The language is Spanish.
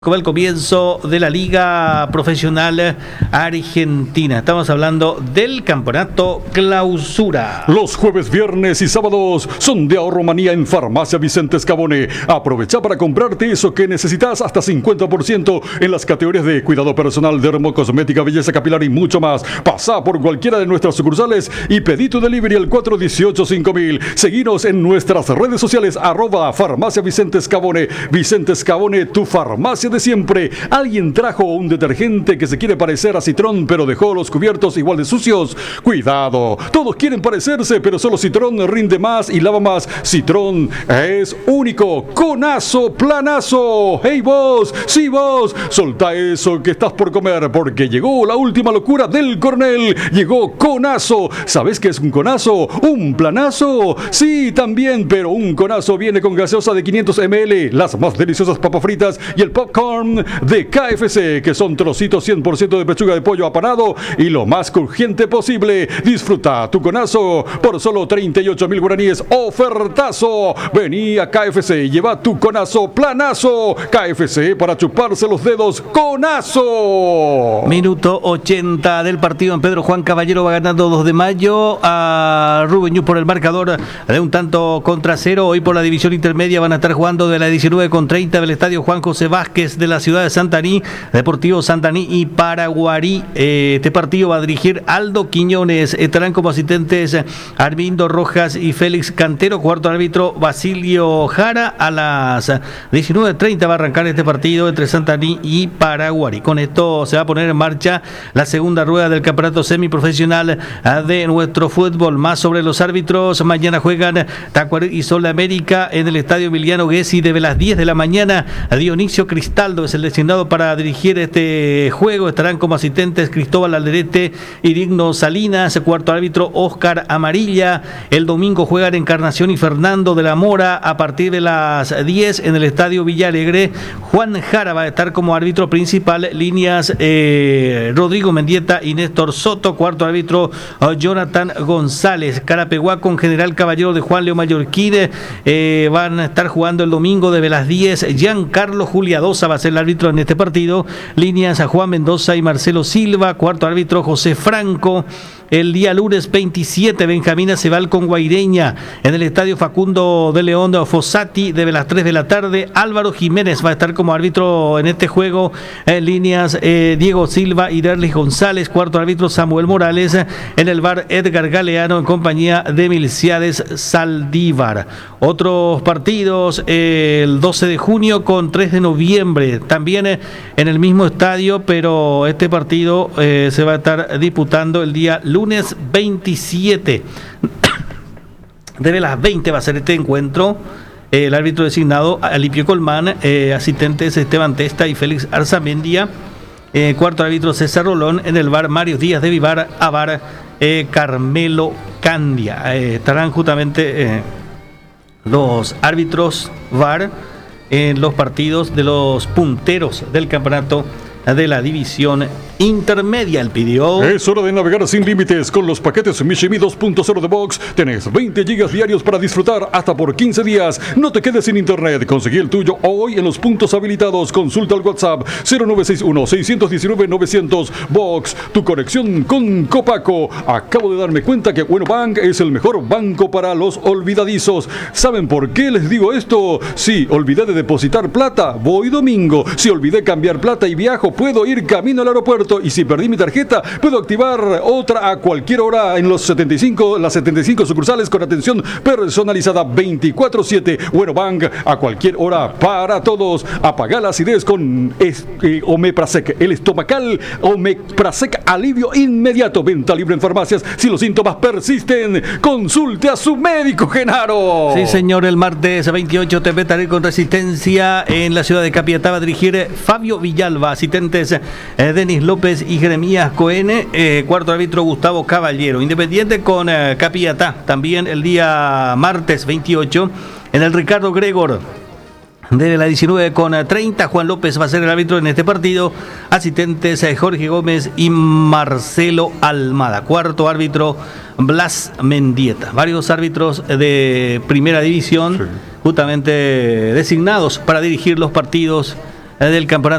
Como el comienzo de la Liga Profesional Argentina. Estamos hablando del Campeonato Clausura. Los jueves, viernes y sábados son de ahorro manía en Farmacia Vicente Scabone. Aprovecha para comprarte eso que necesitas, hasta 50% en las categorías de cuidado personal, dermocosmética, belleza capilar y mucho más. Pasa por cualquiera de nuestras sucursales y pedí tu delivery al 418-5000. Seguinos en nuestras redes sociales, @Farmacia Vicente Scabone. Vicente Scabone, tu farmacia de siempre. Alguien trajo un detergente que se quiere parecer a Citrón, pero dejó los cubiertos igual de sucios. Cuidado, todos quieren parecerse, pero solo Citrón rinde más y lava más. Citrón es único. Conazo, planazo. Hey vos, sí vos, solta eso que estás por comer, porque llegó la última locura del coronel. Llegó Conazo. ¿Sabes qué es un conazo? ¿Un planazo? Sí, también, pero un conazo viene con gaseosa de 500 ml, las más deliciosas papas fritas y el popcorn de KFC, que son trocitos 100% de pechuga de pollo apanado y lo más crujiente posible. Disfruta tu conazo por solo 38.000 guaraníes. ¡Ofertazo! Vení a KFC y lleva tu conazo planazo. KFC, para chuparse los dedos. ¡Conazo! Minuto 80 del partido. En Pedro Juan Caballero va ganando 2 de mayo a Rubén Ñu por el marcador de un tanto contra cero. Hoy por la división intermedia van a estar jugando de la 19:30 del estadio Juan José Vázquez de la ciudad de Santaní, Deportivo Santaní y Paraguarí. Este partido va a dirigir Aldo Quiñones. Estarán como asistentes Armindo Rojas y Félix Cantero. Cuarto árbitro Basilio Jara. A las 19:30 va a arrancar este partido entre Santaní y Paraguarí. Con esto se va a poner en marcha la segunda rueda del campeonato semiprofesional de nuestro fútbol. Más sobre los árbitros: mañana juegan Tacuarí y Sol de América en el estadio Emiliano Gessi desde las 10 de la mañana. Dionisio Cristaldo es el designado para dirigir este juego. Estarán como asistentes Cristóbal Alderete y Digno Salinas. Cuarto árbitro Oscar Amarilla. El domingo juegan Encarnación y Fernando de la Mora a partir de las 10 en el estadio Villalegre. Juan Jara va a estar como árbitro principal. Líneas Rodrigo Mendieta y Néstor Soto. Cuarto árbitro Jonathan González. Carapeguá con General Caballero de Juan Leo Mallorquín. Van a estar jugando el domingo desde las 10. Giancarlo Juliadosa va a ser el árbitro en este partido. Líneas a Juan Mendoza y Marcelo Silva. Cuarto árbitro José Franco. El día lunes 27, Benjamín Acebal con Guaireña en el estadio Facundo de León de Fossati desde las 3 de la tarde. Álvaro Jiménez va a estar como árbitro en este juego. Líneas Diego Silva y Derlis González. Cuarto árbitro Samuel Morales. En el bar Edgar Galeano en compañía de Milciades Saldívar. Otros partidos: el 12 de junio con 3 de noviembre. También en el mismo estadio, pero este partido se va a estar disputando el día lunes 27. Desde las 20 va a ser este encuentro. El árbitro designado Alipio Colmán, asistentes Esteban Testa y Félix Arzamendia. Cuarto árbitro César Rolón. En el bar Mario Díaz de Vivar a bar Carmelo Candia. Estarán justamente los árbitros VAR en los partidos de los punteros del campeonato de la división intermedia. El pidió. Es hora de navegar sin límites con los paquetes Mishimi 2.0 de Box. Tenés 20 gigas diarios para disfrutar hasta por 15 días. No te quedes sin internet. Conseguí el tuyo hoy en los puntos habilitados. Consulta al WhatsApp 0961-619-900. Box, tu conexión con Copaco. Acabo de darme cuenta que Bueno Bank es el mejor banco para los olvidadizos. ¿Saben por qué les digo esto? Si olvidé de depositar plata, voy domingo. Si olvidé cambiar plata y viajo, puedo ir camino al aeropuerto. Y si perdí mi tarjeta, puedo activar otra a cualquier hora en las 75 sucursales con atención personalizada 24/7. Bueno Bank, a cualquier hora para todos. Apaga la acidez con Omeprazec, el estomacal Omeprazec, alivio inmediato. Venta libre en farmacias si los síntomas persisten. Consulte a su médico, Genaro. Sí, señor. El martes 28 TV estaré con Resistencia en la ciudad de Capiatá. Va a dirigir Fabio Villalba. Asistentes Denis López y Jeremías Cohen. Cuarto árbitro Gustavo Caballero. Independiente con Capiatá. También el día martes 28 en el Ricardo Gregor de la 19:30. Juan López va a ser el árbitro en este partido. Asistentes Jorge Gómez y Marcelo Almada. Cuarto árbitro Blas Mendieta. Varios árbitros de primera división, sí, justamente designados para dirigir los partidos del campeonato